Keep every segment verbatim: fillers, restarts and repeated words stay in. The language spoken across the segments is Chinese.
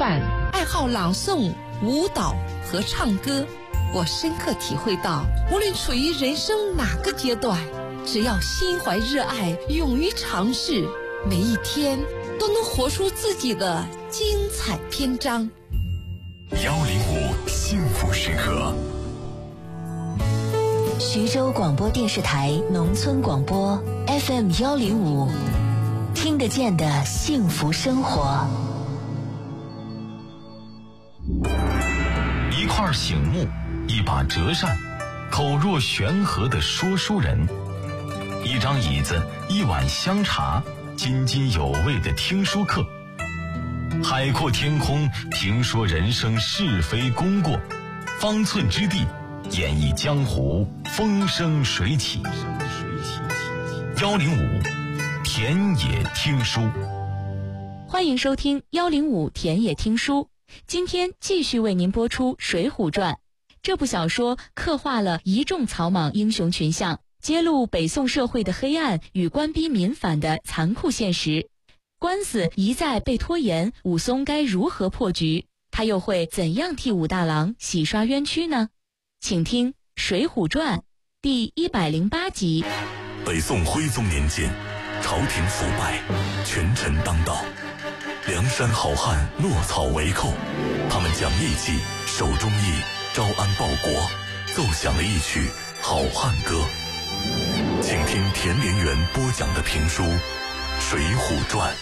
范，爱好朗诵、舞蹈和唱歌。我深刻体会到，无论处于人生哪个阶段，只要心怀热爱，勇于尝试，每一天都能活出自己的精彩篇章。 幺零五幸福时刻。 徐州广播电视台农村广播 F M 幺零五，听得见的幸福生活。 一块醒木，一把折扇，口若悬河的说书人，一张椅子，一碗香茶，津津有味的听书课。海阔天空，评说人生是非功过，方寸之地，演绎江湖风生水起。幺零五田野听书， 欢迎收听幺零五田野听书。今天继续为您播出《水浒传》。这部小说刻画了一众草莽英雄群像，揭露北宋社会的黑暗与官逼民反的残酷现实。官司一再被拖延，武松该如何破局？他又会怎样替武大郎洗刷冤屈呢？请听《水浒传》第一百零八集。 北宋徽宗年间，朝廷腐败，权臣当道，梁山好汉落草为寇，他们讲义气，守忠义，招安报国，奏响了一曲好汉歌。请听田连元播讲的评书《水浒传》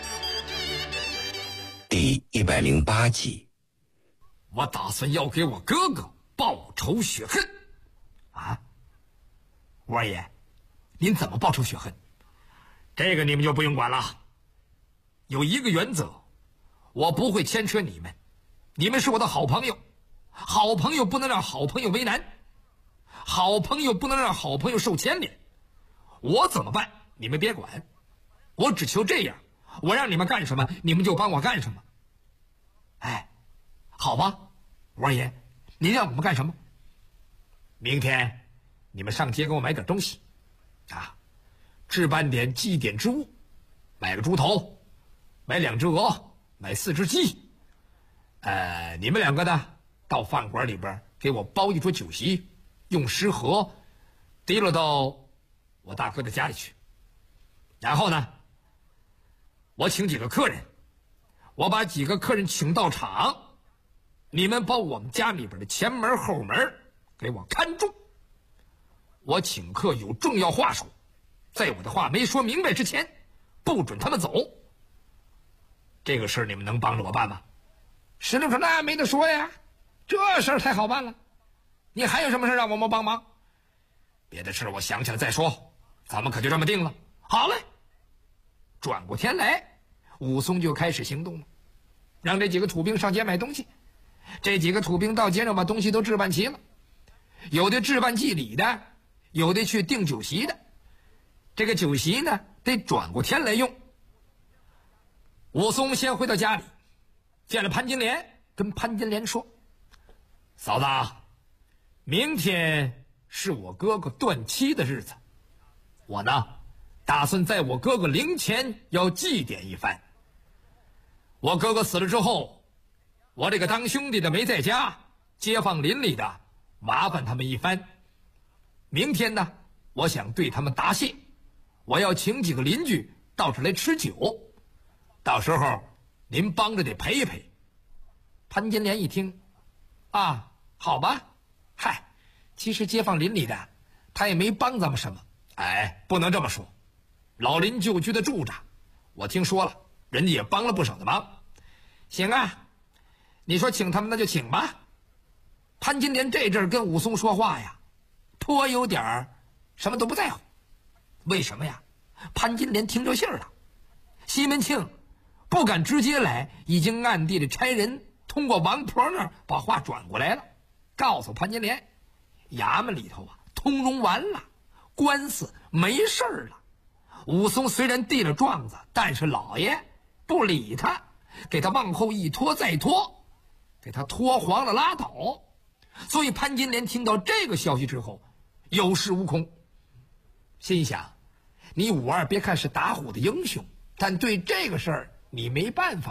第一百零八集。 我打算要给我哥哥报仇雪恨。啊，吴二爷，您怎么报仇雪恨？这个你们就不用管了。有一个原则，我不会牵扯你们，你们是我的好朋友，好朋友不能让好朋友为难，好朋友不能让好朋友受牵连。我怎么办你们别管，我只求这样，我让你们干什么你们就帮我干什么。哎，好吧，吴二爷，您让我们干什么？明天你们上街给我买点东西啊，置办点祭典之物，买个猪头，买两只鹅，买四只鸡。呃，你们两个呢，到饭馆里边给我包一桌酒席，用食盒提了到我大哥的家里去。然后呢，我请几个客人，我把几个客人请到场，你们把我们家里边的前门后门给我看住。我请客有重要话说，在我的话没说明白之前，不准他们走。这个事儿你们能帮着我办吗？石榴说那没得说呀，这事儿太好办了。你还有什么事让我们帮忙？别的事我想起来再说，咱们可就这么定了。好嘞。转过天来，武松就开始行动了，让这几个土兵上街买东西。这几个土兵到街上把东西都置办齐了，有的置办祭礼的，有的去订酒席的。这个酒席呢，得转过天来用。武松先回到家里，见了潘金莲，跟潘金莲说：嫂子，明天是我哥哥断妻的日子，我呢打算在我哥哥灵前要祭奠一番。我哥哥死了之后，我这个当兄弟的没在家，街坊邻里的麻烦他们一番。明天呢，我想对他们答谢，我要请几个邻居到这来吃酒，到时候您帮着得陪一陪。潘金莲一听，啊，好吧，嗨，其实街坊邻里的他也没帮咱们什么。哎，不能这么说，老邻旧居的住着，我听说了，人家也帮了不少的忙。行啊，你说请他们那就请吧。潘金莲这阵跟武松说话呀，颇有点儿什么都不在乎。为什么呀？潘金莲听着信儿了，西门庆不敢直接来，已经暗地里差人通过王婆那儿把话转过来了，告诉潘金莲，衙门里头啊通融完了，官司没事儿了。武松虽然递了状子，但是老爷不理他，给他往后一拖再拖，给他拖黄了拉倒。所以潘金莲听到这个消息之后，有恃无恐，心想，你武二别看是打虎的英雄，但对这个事儿你没办法了，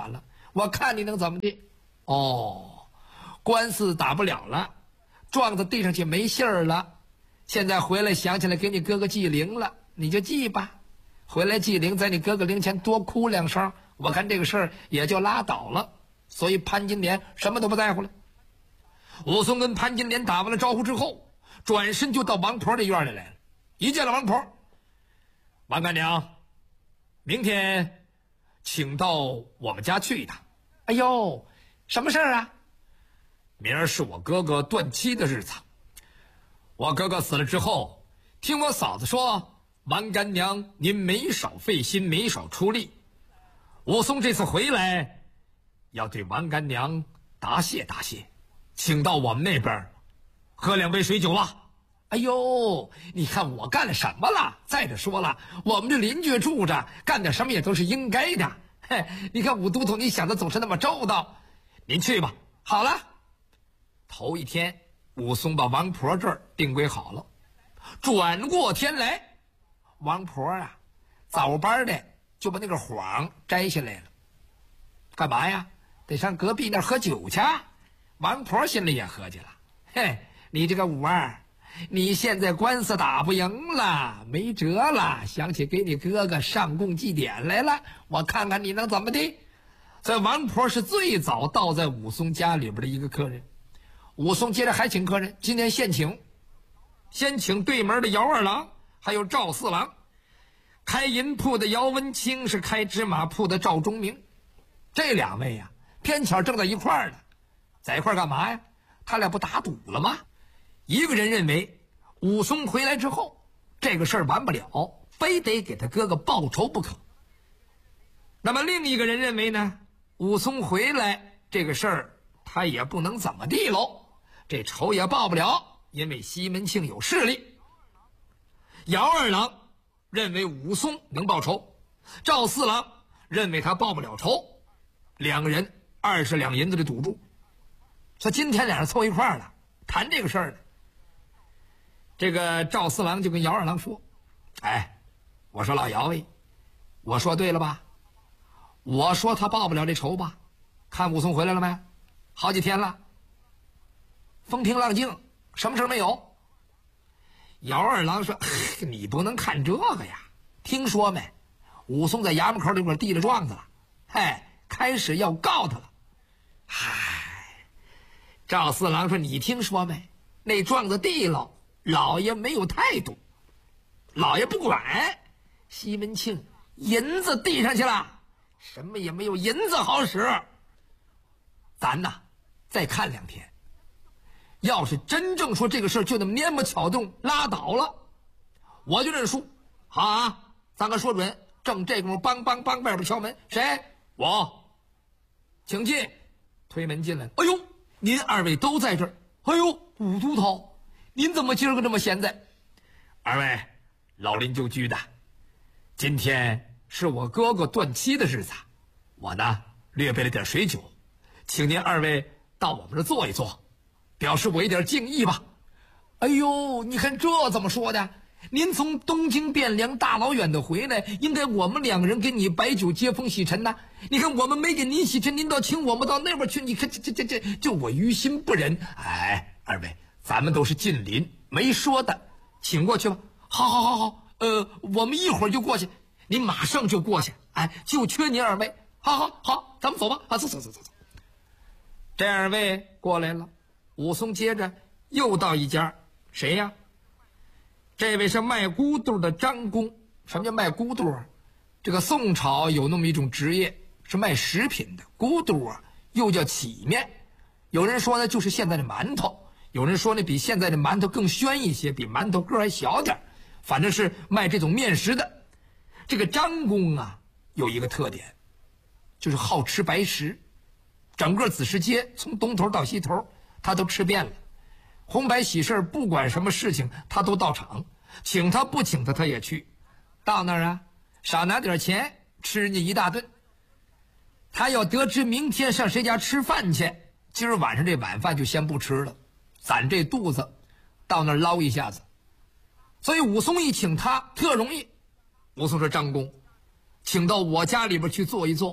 我看你能怎么的。哦，官司打不了了，状子递上去没信儿了，现在回来想起来给你哥哥祭灵了，你就祭吧。回来祭灵，在你哥哥灵前多哭两声，我看这个事儿也就拉倒了。所以潘金莲什么都不在乎了。武松跟潘金莲打完了招呼之后，转身就到王婆这院里来了。一见了王婆，王干娘，明天请到我们家去一趟。哎呦，什么事儿啊？明儿是我哥哥断妻的日子。我哥哥死了之后，听我嫂子说，王干娘您没少费心，没少出力。武松这次回来，要对王干娘答谢答谢，请到我们那边喝两杯水酒吧。哎呦，你看我干了什么了？再者说了，我们这邻居住着，干点什么也都是应该的。嘿，你看武都头，你想的总是那么周到。您去吧。好了。头一天，武松把王婆这儿定规好了。转过天来，王婆啊，早班的就把那个幌摘下来了。干嘛呀？得上隔壁那儿喝酒去。王婆心里也合计了，嘿，你这个武二，你现在官司打不赢了，没辙了，想起给你哥哥上供祭典来了，我看看你能怎么的。所以王婆是最早到在武松家里边的一个客人。武松接着还请客人，今天现请先请对门的姚二郎还有赵四郎。开银铺的姚文清是开芝麻铺的赵忠明，这两位呀、啊，偏巧正在一块儿呢。在一块儿干嘛呀？他俩不打赌了吗？一个人认为武松回来之后这个事儿完不了，非得给他哥哥报仇不可。那么另一个人认为呢，武松回来这个事儿他也不能怎么地喽，这仇也报不了，因为西门庆有势力。姚二郎认为武松能报仇，赵四郎认为他报不了仇，两个人二十两银子的赌注。所以今天俩人凑一块儿了，谈这个事儿呢。这个赵四郎就跟姚二郎说：“哎，我说老姚喂，我说对了吧？我说他报不了这仇吧？看武松回来了没？好几天了，风平浪静，什么事没有。”姚二郎说：“你不能看这个呀，听说没？武松在衙门口里边递了状子了，嘿，开始要告他了。”嗨。赵四郎说：“你听说没？那状子递了，老爷没有态度，老爷不管。西门庆银子递上去了，什么也没有银子好使。咱呐，再看两天。要是真正说这个事儿就那么蔫不巧动拉倒了，我就认输。好啊，咱可说准。正这功夫，梆梆梆，外边敲门，谁？我，请进。推门进来，哎呦！您二位都在这儿。哎呦，武都头，您怎么今儿个这么闲在？二位老邻旧居的，今天是我哥哥断妻的日子，我呢略备了点水酒，请您二位到我们这坐一坐，表示我一点敬意吧。哎呦，你看这怎么说的？您从东京汴梁大老远的回来，应该我们两个人给你摆酒接风洗尘呐。你看我们没给您洗尘，您倒请我们到那边去，你看这这这这，就我于心不忍。哎，二位，咱们都是近邻，没说的，请过去吧。好好好好，呃，我们一会儿就过去，您马上就过去。哎，就缺您二位。好好好，咱们走吧。啊，走走走走走。这二位过来了，武松接着又到一家，谁呀？这位是卖菇肚的张公。什么叫卖菇肚啊？这个宋朝有那么一种职业是卖食品的，菇肚啊又叫起面。有人说呢就是现在的馒头，有人说呢比现在的馒头更宣一些，比馒头个还小点，反正是卖这种面食的。这个张公啊有一个特点，就是好吃白食，整个子时街从东头到西头他都吃遍了。红白喜事不管什么事情他都到场，请他不请他他也去。到那儿啊少拿点钱吃你一大顿。他要得知明天上谁家吃饭去，今儿晚上这晚饭就先不吃了，攒这肚子到那儿捞一下子。所以武松一请他特容易。武松说：“张公，请到我家里边去坐一坐，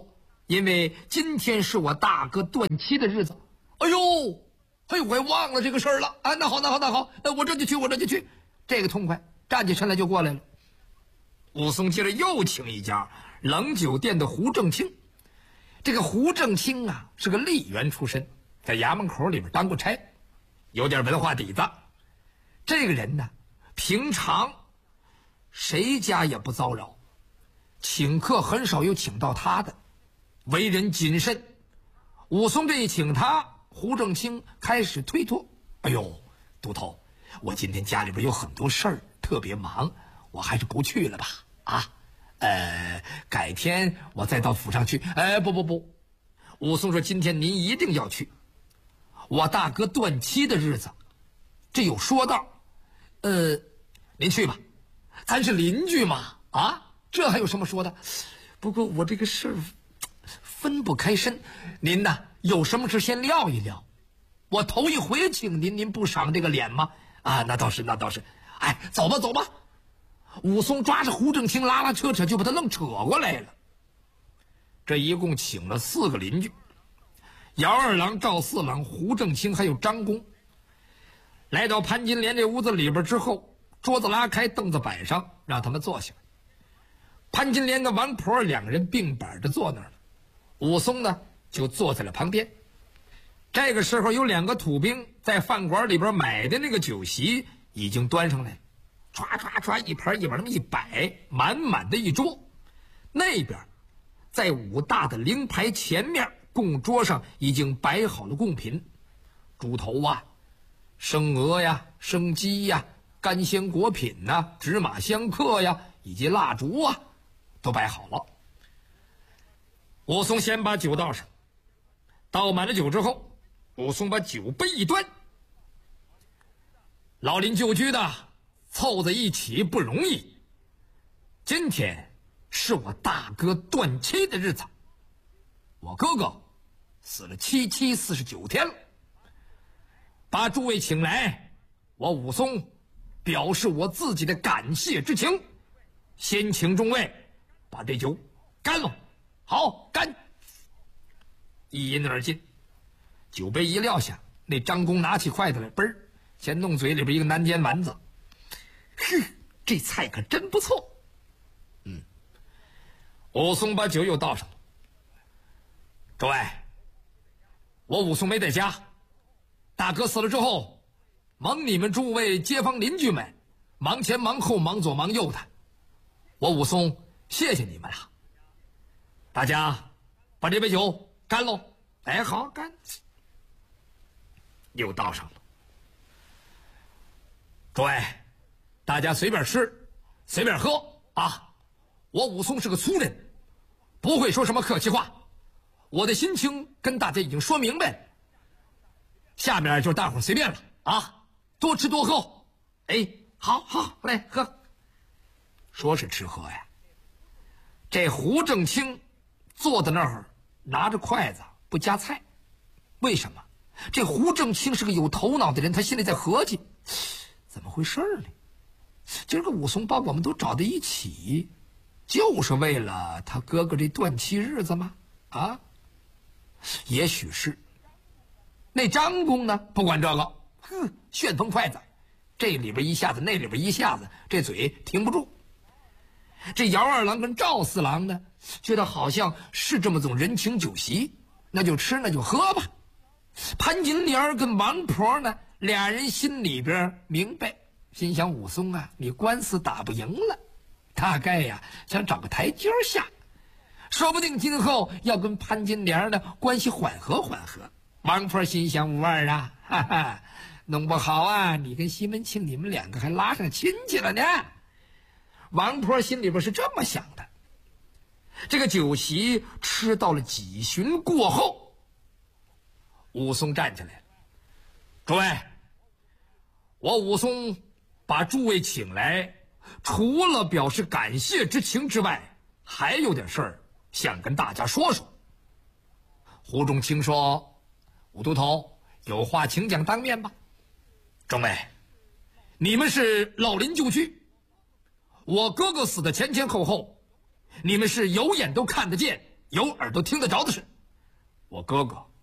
因为今天是我大哥断气的日子。哎呦，哎呦，我忘了这个事儿了啊！那好，那好，那好，我这就去，我这就去。这个痛快，站起身来就过来了。武松接着又请一家冷酒店的胡正清。这个胡正清啊，是个吏员出身，在衙门口里边当过差，有点文化底子。这个人呢，平常谁家也不骚扰，请客很少有请到他的，为人谨慎。武松这一请他，胡正清开始推脱：“哎呦，都头，我今天家里边有很多事儿，特别忙，我还是不去了吧。啊，呃，改天我再到府上去。”哎，不不不，武松说：“今天您一定要去，我大哥断妻的日子，这有说道。呃，您去吧，咱是邻居嘛，啊，这还有什么说的？不过我这个事儿分不开身，您呢有什么事先撂一撂。我头一回请您，您不赏这个脸吗？啊，那倒是，那倒是。哎，走吧，走吧。”武松抓着胡正清拉拉扯扯，就把他愣扯过来了。这一共请了四个邻居：姚二郎、赵四郎、胡正清还有张公。来到潘金莲这屋子里边之后，桌子拉开，凳子摆上，让他们坐下。潘金莲跟王婆两个人并板着坐那儿了，武松呢就坐在了旁边。这个时候有两个土兵在饭馆里边买的那个酒席已经端上来，唰唰唰一盘一碗那么一摆，满满的一桌。那边在武大的灵牌前面供桌上已经摆好了贡品，猪头啊、生鹅呀、生鸡呀、干鲜果品呐、啊、芝麻香客呀，以及蜡烛啊，都摆好了。武松先把酒倒上，倒满了酒之后，武松把酒杯一端。老邻旧居的凑在一起不容易，今天是我大哥断妻的日子，我哥哥死了七七四十九天了。把诸位请来，我武松表示我自己的感谢之情，先请众位把这酒干了。好，干！一饮而尽，酒杯一撂下，那张公拿起筷子来，嘣儿，先弄嘴里边一个南煎丸子。哼，这菜可真不错。嗯，武松把酒又倒上了。诸位，我武松没在家，大哥死了之后，蒙你们诸位街坊邻居们忙前忙后忙左忙右的，我武松谢谢你们了。大家把这杯酒干喽！哎，好，干！又倒上了。诸位，大家随便吃，随便喝啊！我武松是个粗人，不会说什么客气话。我的心情跟大家已经说明白了，下面就大伙随便了啊，多吃多喝。哎，好好来喝。说是吃喝呀，这胡正清坐在那儿拿着筷子不夹菜，为什么？这胡正清是个有头脑的人，他心里在合计，怎么回事呢？今儿个武松把我们都找在一起，就是为了他哥哥这断妻日子吗？啊，也许是。那张公呢，不管这个，哼，旋风筷子，这里边一下子，那里边一下子，这嘴停不住。这姚二郎跟赵四郎呢，觉得好像是这么种人情酒席，那就吃那就喝吧。潘金莲跟王婆呢，俩人心里边明白，心想武松啊，你官司打不赢了，大概呀想找个台阶下，说不定今后要跟潘金莲呢关系缓和缓和。王婆心想武二啊，哈哈，弄不好啊，你跟西门庆你们两个还拉上亲戚了呢。王婆心里边是这么想的。这个酒席吃到了几巡过后，武松站起来了。诸位，我武松把诸位请来，除了表示感谢之情之外，还有点事儿想跟大家说说。胡仲清说：“武都头，有话请讲当面吧。”众位，你们是老邻旧居，我哥哥死的前前后后，你们是有眼都看得见， 有耳朵听得着的事。我哥哥